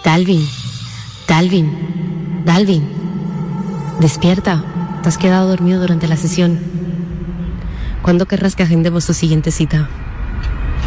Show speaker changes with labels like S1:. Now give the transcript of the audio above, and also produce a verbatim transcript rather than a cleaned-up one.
S1: Dalvin, Dalvin, Dalvin, despierta, te has quedado dormido durante la sesión. ¿Cuándo querrás que agendemos tu siguiente cita?